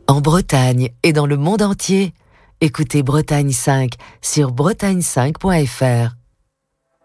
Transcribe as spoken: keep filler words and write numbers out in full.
En Bretagne et dans le monde entier, écoutez Bretagne cinq sur bretagne cinq point f r.